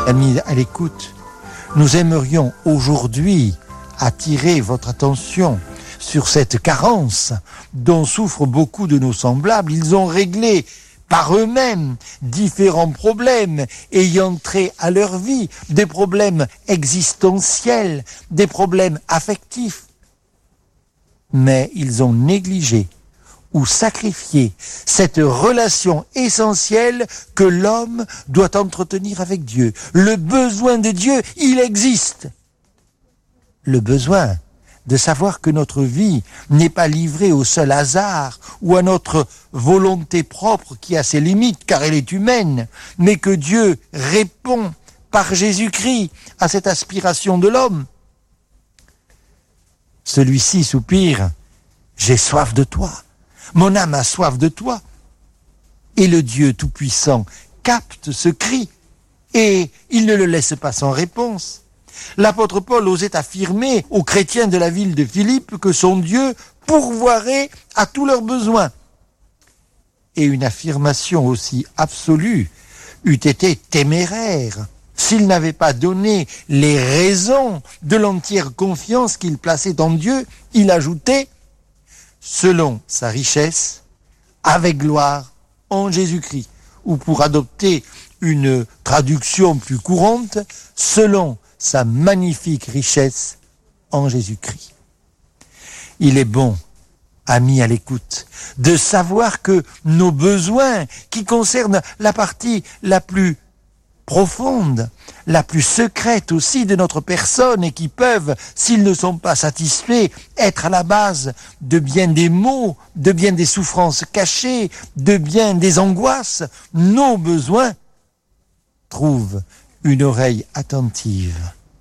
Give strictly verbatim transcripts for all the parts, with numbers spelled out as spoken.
Amis à l'écoute, nous aimerions aujourd'hui attirer votre attention sur cette carence dont souffrent beaucoup de nos semblables. Ils ont réglé par eux-mêmes différents problèmes ayant trait à leur vie, des problèmes existentiels, des problèmes affectifs. Mais ils ont négligé ou sacrifié cette relation essentielle que l'homme doit entretenir avec Dieu. Le besoin de Dieu, il existe. Le besoin de savoir que notre vie n'est pas livrée au seul hasard ou à notre volonté propre qui a ses limites car elle est humaine, mais que Dieu répond par Jésus-Christ à cette aspiration de l'homme. Celui-ci soupire, « J'ai soif de toi, mon âme a soif de toi. » Et le Dieu Tout-Puissant capte ce cri et il ne le laisse pas sans réponse. L'apôtre Paul osait affirmer aux chrétiens de la ville de Philippe que son Dieu pourvoirait à tous leurs besoins. Et une affirmation aussi absolue eût été téméraire s'il n'avait pas donné les raisons de l'entière confiance qu'il plaçait en Dieu. Il ajoutait « selon sa richesse, avec gloire en Jésus-Christ » ou pour adopter une traduction plus courante, « selon sa magnifique richesse en Jésus-Christ ». Il est bon, amis à l'écoute, de savoir que nos besoins, qui concernent la partie la plus profonde, la plus secrète aussi de notre personne et qui peuvent, s'ils ne sont pas satisfaits, être à la base de bien des maux, de bien des souffrances cachées, de bien des angoisses, nos besoins trouvent une oreille attentive,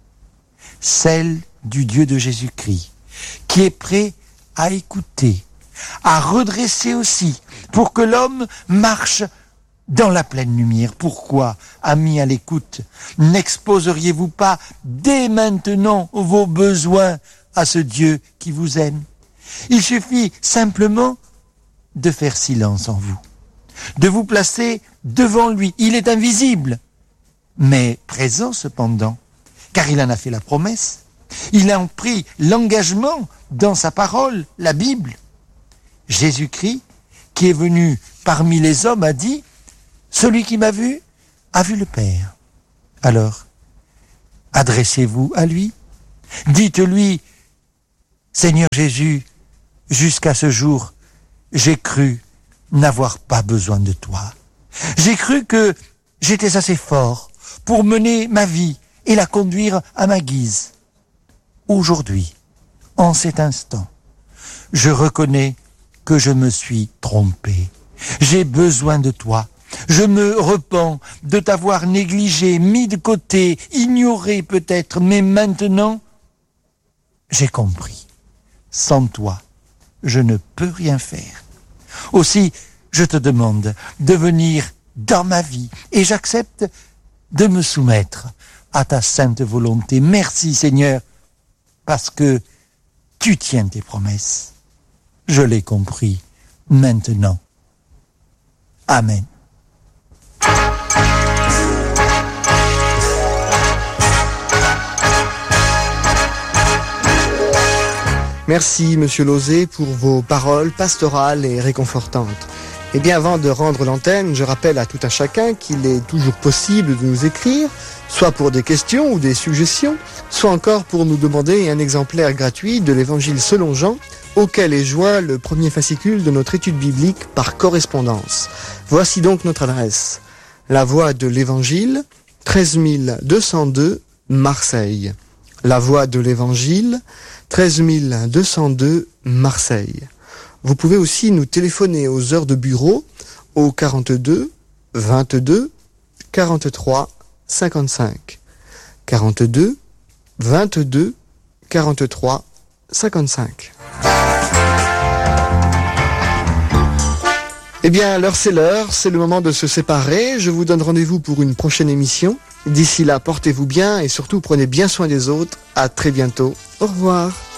celle du Dieu de Jésus-Christ, qui est prêt à écouter, à redresser aussi, pour que l'homme marche dans la pleine lumière. Pourquoi, amis à l'écoute, n'exposeriez-vous pas dès maintenant vos besoins à ce Dieu qui vous aime? Il suffit simplement de faire silence en vous, de vous placer devant lui. Il est invisible, mais présent cependant, car il en a fait la promesse. Il a pris l'engagement dans sa parole, la Bible. Jésus-Christ, qui est venu parmi les hommes, a dit « Celui qui m'a vu, a vu le Père ». Alors, adressez-vous à lui. Dites-lui « Seigneur Jésus, jusqu'à ce jour, j'ai cru n'avoir pas besoin de toi. J'ai cru que j'étais assez fort pour mener ma vie et la conduire à ma guise. Aujourd'hui, en cet instant, je reconnais que je me suis trompé. J'ai besoin de toi. Je me repens de t'avoir négligé, mis de côté, ignoré peut-être, mais maintenant, j'ai compris. Sans toi, je ne peux rien faire. Aussi, je te demande de venir dans ma vie et j'accepte de me soumettre à ta sainte volonté. Merci Seigneur, parce que tu tiens tes promesses. Je l'ai compris maintenant. Amen. Merci Monsieur Lauzet pour vos paroles pastorales et réconfortantes. Et bien avant de rendre l'antenne, je rappelle à tout un chacun qu'il est toujours possible de nous écrire, soit pour des questions ou des suggestions, soit encore pour nous demander un exemplaire gratuit de l'Évangile selon Jean, auquel est joint le premier fascicule de notre étude biblique par correspondance. Voici donc notre adresse. La Voix de l'Évangile, treize mille deux cent deux, Marseille. La Voix de l'Évangile, treize mille deux cent deux, Marseille. Vous pouvez aussi nous téléphoner aux heures de bureau au quarante-deux, vingt-deux, quarante-trois, cinquante-cinq. quarante-deux, vingt-deux, quarante-trois, cinquante-cinq. Eh bien, l'heure c'est l'heure, c'est le moment de se séparer. Je vous donne rendez-vous pour une prochaine émission. D'ici là, portez-vous bien et surtout prenez bien soin des autres. À très bientôt. Au revoir.